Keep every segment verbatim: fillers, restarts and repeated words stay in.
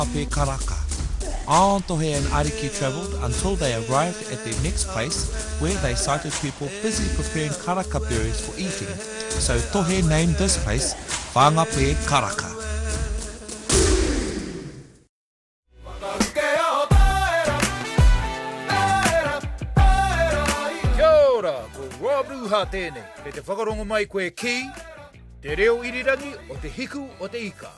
Pape Karaka. Aon Tohe and Ariki travelled until they arrived at their next place where they sighted people busy preparing karaka berries for eating. So Tohe named this place Whangape Karaka. Kia ora, ko Rob Ruha tēnei, me te whakarongo mai koe ki, te reo irirangi o te hiku o te ika.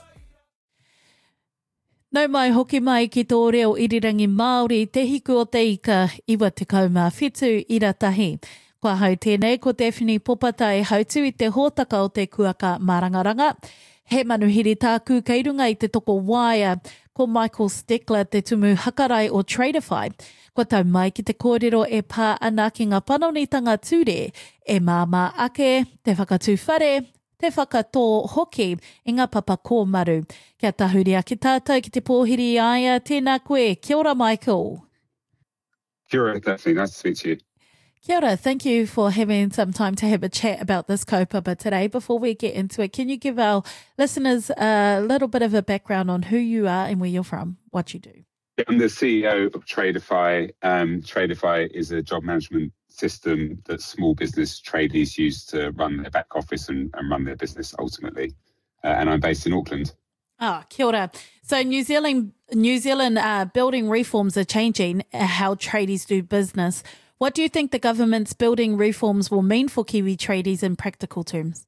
Nau mai hoki mai ki tō reo irirangi Māori te hiku o te ika iwa te kaumā whitu i ratahi. Kua hau tēnei ko Daphne Popatai hautu i te hōtaka o te kuaka Marangaranga. He manuhiri tāku kei runga i te toko waia ko Michael Steckler te tumu hakarai o Tradeify. Kua tau mai ki te kōrero e pā ana ki ngā panonitanga ture e māmā ake, te whakatū whare, te whakatō hoki i ngā papa kōmaru. Kia tahuria ki tātou ki te pōhiri aia, tēnā koe. Kia ora, Michael. Kia ora, Daphne. Nice to speak to you. Kia ora. Thank you for having some time to have a chat about this kaupapa today. Before we get into it, can you give our listeners a little bit of a background on who you are and where you're from, what you do? I'm the C E O of Tradeify. Um, Tradeify is a job management system that small business tradies use to run their back office and, and run their business ultimately. Uh, and I'm based in Auckland. Ah, kia ora. So New Zealand, New Zealand uh, building reforms are changing how tradies do business. What do you think the government's building reforms will mean for Kiwi tradies in practical terms?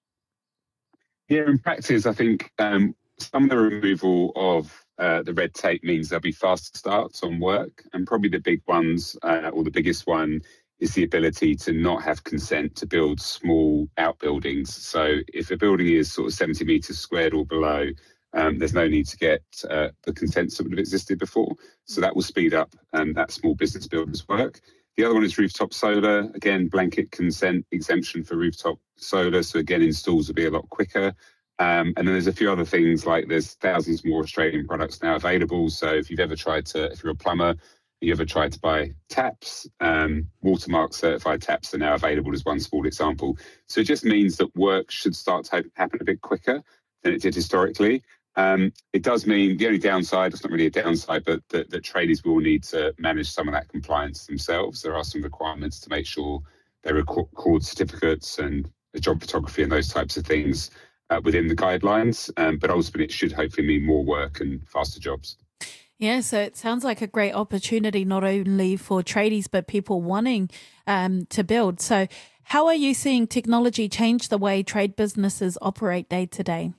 Yeah, in practice, I think um, some of the removal of uh, the red tape means there'll be faster starts on work. And probably the big ones, uh, or the biggest one, is the ability to not have consent to build small outbuildings. So if a building is sort of seventy metres squared or below, um, there's no need to get uh, the consents that would have existed before. So that will speed up um, that small business builder's work. The other one is rooftop solar. Again, blanket consent exemption for rooftop solar. So again, installs will be a lot quicker. Um, and then there's a few other things like there's thousands more Australian products now available. So if you've ever tried to, if you're a plumber, you ever tried to buy taps, um, Watermark certified taps are now available as one small example. So it just means that work should start to happen a bit quicker than it did historically. Um, it does mean the only downside, it's not really a downside, but that, that tradies will need to manage some of that compliance themselves. There are some requirements to make sure they record certificates and job photography and those types of things uh, within the guidelines. Um, but ultimately, it should hopefully mean more work and faster jobs. Yeah, so it sounds like a great opportunity not only for tradies but people wanting um, to build. So how are you seeing technology change the way trade businesses operate day to day?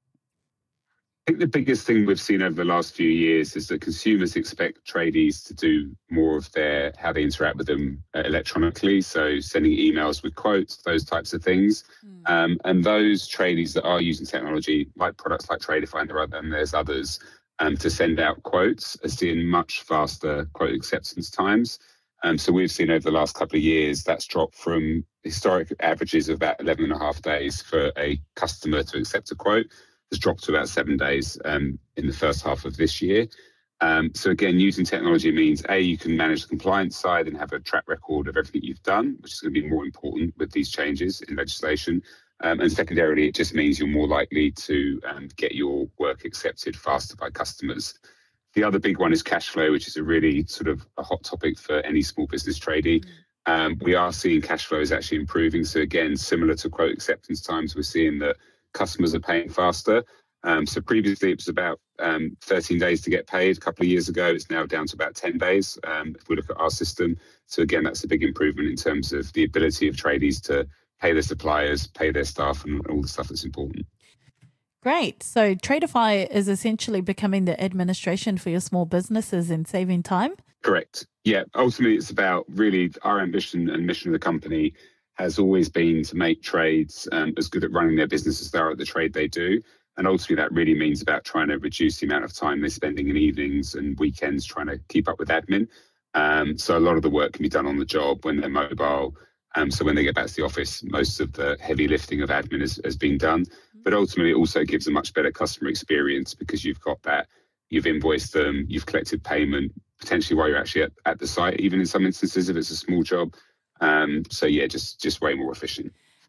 I think the biggest thing we've seen over the last few years is that consumers expect tradies to do more of their how they interact with them uh, electronically. So sending emails with quotes, those types of things. Mm. Um, and those tradies that are using technology, like products like Tradeify and, there are, and there's others, um, to send out quotes are seeing much faster quote acceptance times. Um, so we've seen over the last couple of years that's dropped from historic averages of about eleven and a half days for a customer to accept a quote. Has dropped to about seven days um, in the first half of this year. Um, so again, using technology means, A, you can manage the compliance side and have a track record of everything you've done, which is going to be more important with these changes in legislation. Um, and secondarily, it just means you're more likely to um, get your work accepted faster by customers. The other big one is cash flow, which is a really sort of a hot topic for any small business tradie. Mm. Um, we are seeing cash flow is actually improving. So again, similar to quote acceptance times, we're seeing that customers are paying faster. Um, so previously it was about um, thirteen days to get paid. A couple of years ago, it's now down to about ten days um, if we look at our system. So again, that's a big improvement in terms of the ability of tradies to pay their suppliers, pay their staff and all the stuff that's important. Great. So Tradeify is essentially becoming the administration for your small businesses and saving time? Correct. Yeah, ultimately it's about really our ambition and mission of the company has always been to make trades um, as good at running their business as they are at the trade they do. And ultimately that really means about trying to reduce the amount of time they're spending in evenings and weekends trying to keep up with admin. Um, so a lot of the work can be done on the job when they're mobile. Um, so when they get back to the office, most of the heavy lifting of admin has, has been done. But ultimately it also gives a much better customer experience because you've got that, you've invoiced them, you've collected payment, potentially while you're actually at, at the site, even in some instances if it's a small job. Um, so yeah, just just way more efficient.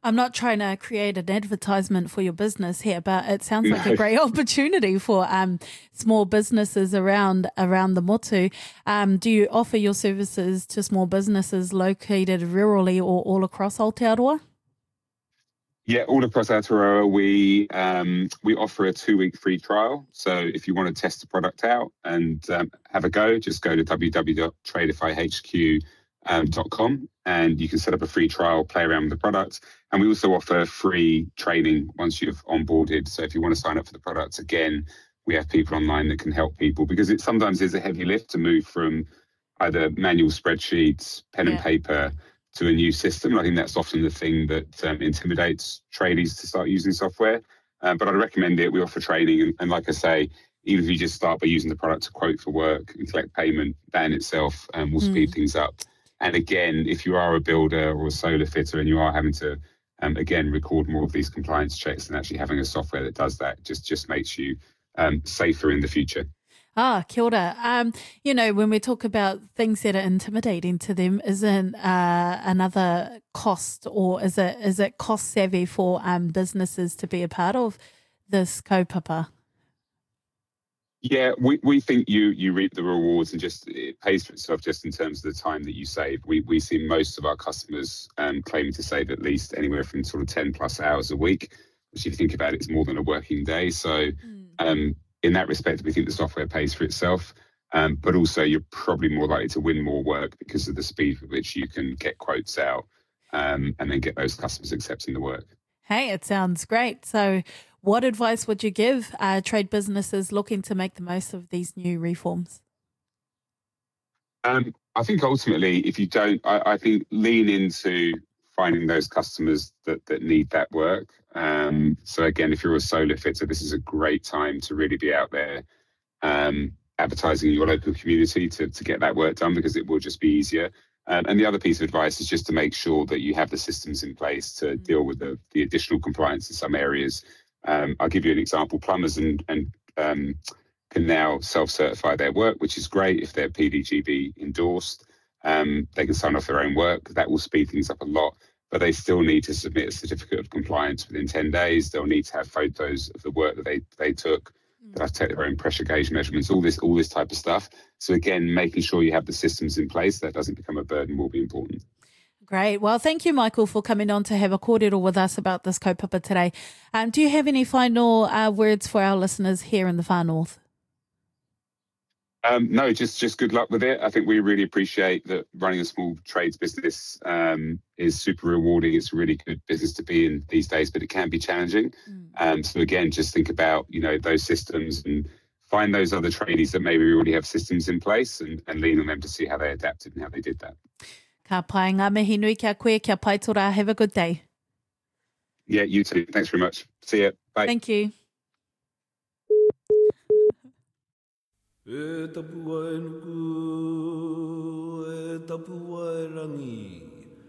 I'm not trying to create an advertisement for your business here, but it sounds like a great opportunity for um, small businesses around around the motu. Um, do you offer your services to small businesses located rurally or all across Aotearoa? Yeah, all across Aotearoa, we um, we offer a two-week free trial. So if you want to test the product out and um, have a go, just go to w w w dot tradify h q dot com and you can set up a free trial, play around with the product. And we also offer free training once you've onboarded. So if you want to sign up for the product, again, we have people online that can help people because it sometimes is a heavy lift to move from either manual spreadsheets, pen Yeah. and paper, to a new system. And I think that's often the thing that um, intimidates tradies to start using software. Um, but I'd recommend it. We offer training. And, and like I say, even if you just start by using the product to quote for work and collect payment, that in itself um, will speed Mm. things up. And again, if you are a builder or a solar fitter and you are having to, um, again, record more of these compliance checks, and actually having a software that does that just, just makes you um, safer in the future. Ah, kia ora. Um, you know, when we talk about things that are intimidating to them, isn't uh, another cost, or is it is it cost savvy for um, businesses to be a part of this kaupapa? Yeah, we, we think you you reap the rewards and just it pays for itself just in terms of the time that you save. We we see most of our customers um, claiming to save at least anywhere from sort of ten plus hours a week, which if you think about it, it's more than a working day. So Mm. um, in that respect, we think the software pays for itself. Um, but also you're probably more likely to win more work because of the speed with which you can get quotes out um, and then get those customers accepting the work. Hey, it sounds great. So what advice would you give uh, trade businesses looking to make the most of these new reforms? Um, I think ultimately, if you don't, I, I think lean into finding those customers that, that need that work. Um, so again, if you're a solar fitter, this is a great time to really be out there um, advertising in your local community to, to get that work done because it will just be easier. Um, and the other piece of advice is just to make sure that you have the systems in place to Mm. deal with the, the additional compliance in some areas. Um, I'll give you an example. Plumbers and, and um, can now self-certify their work, which is great if they're P D G B endorsed. Um, they can sign off their own work. That will speed things up a lot, but they still need to submit a certificate of compliance within ten days. They'll need to have photos of the work that they, they took. They'll have to take their own pressure gauge measurements, all this, all this type of stuff. So again, making sure you have the systems in place, that doesn't become a burden, will be important. Great. Well, thank you, Michael, for coming on to have a kōrero with us about this kaupapa today. Um, do you have any final uh, words for our listeners here in the Far North? Um, no, just just good luck with it. I think we really appreciate that running a small trades business um, is super rewarding. It's a really good business to be in these days, but it can be challenging. Mm. Um, so again, just think about, you know, those systems and find those other tradies that maybe already have systems in place and, and lean on them to see how they adapted and how they did that. Ka pai ngā mihi nui kia koe, kia pai tora. Have a good day. Yeah, you too. Thanks very much. See ya. Bye. Thank you. E tapu ai nuku, e tapu ai rangi.